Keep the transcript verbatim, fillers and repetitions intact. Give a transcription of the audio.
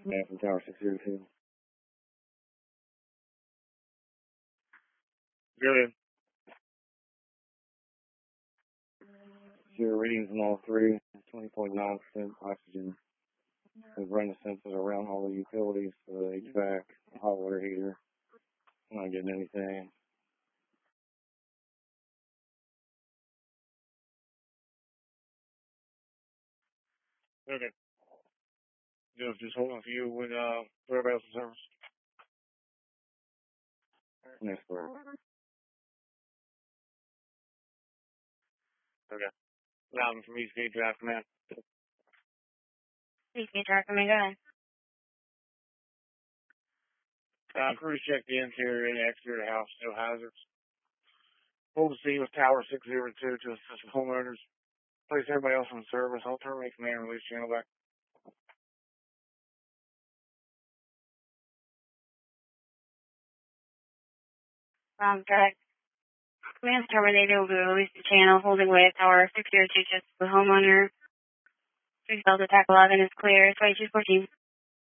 Man from Tower six zero two. Good. Zero readings on all three. twenty point nine percent oxygen. We've run the sensors around all the utilities, the H V A C, the hot water heater. I'm not getting anything. Okay. Just, just holding for you with uh, whereabouts in service. Next word. Okay. Loudon from Eastgate Drive, command. Eastgate Drive, command, go ahead. Uh, crews checked the interior and exterior of the house, no hazards. Hold the scene with Tower six zero two to assist the homeowners. Place everybody else on service. I'll terminate command and release channel back. Um, correct. Command's terminated. Will be released to channel. Holding way at Tower six zero two, just the homeowner. Three cells attack eleven is clear. twenty-two fourteen.